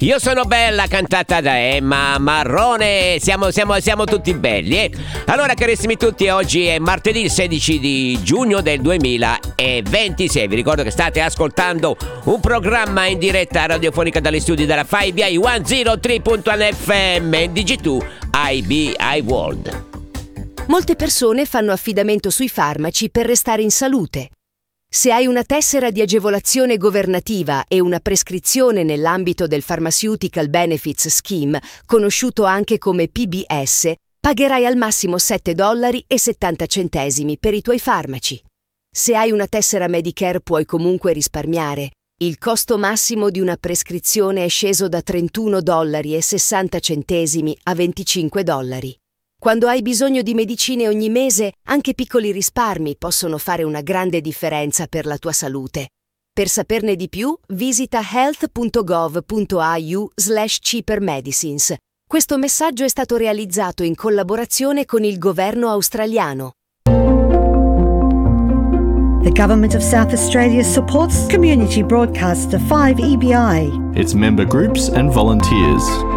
Io sono bella, cantata da Emma Marrone. Siamo tutti belli, eh? Allora, carissimi tutti, oggi è martedì 16 di giugno del 2026. Vi ricordo che state ascoltando un programma in diretta radiofonica dagli studi della 5i 103.1 FM DG2 IBI World. Molte persone fanno affidamento sui farmaci per restare in salute. Se hai una tessera di agevolazione governativa e una prescrizione nell'ambito del Pharmaceutical Benefits Scheme, conosciuto anche come PBS, pagherai al massimo $7.70 per i tuoi farmaci. Se hai una tessera Medicare puoi comunque risparmiare. Il costo massimo di una prescrizione è sceso da $31.60 a $25. Quando hai bisogno di medicine ogni mese, anche piccoli risparmi possono fare una grande differenza per la tua salute. Per saperne di più, visita health.gov.au/cheapermedicines. Questo messaggio è stato realizzato in collaborazione con il governo australiano. The Government of South Australia supports community broadcaster 5EBI. Its member groups and volunteers.